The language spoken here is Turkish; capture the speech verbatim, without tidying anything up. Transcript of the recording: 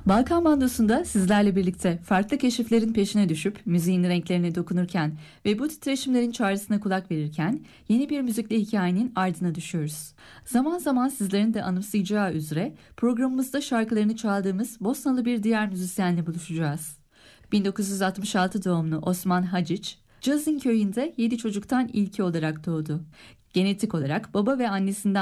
Balkan Bandosu'nda sizlerle birlikte farklı keşiflerin peşine düşüp müziğin renklerine dokunurken ve bu titreşimlerin çağrısına kulak verirken yeni bir müzikle hikayenin ardına düşüyoruz. Zaman zaman sizlerin de anımsayacağı üzere programımızda şarkılarını çaldığımız Bosnalı bir diğer müzisyenle buluşacağız. bin dokuz yüz altmış altı doğumlu Osman Hadžić, Cazin köyünde yedi çocuktan ilki olarak doğdu. Genetik olarak baba ve annesinden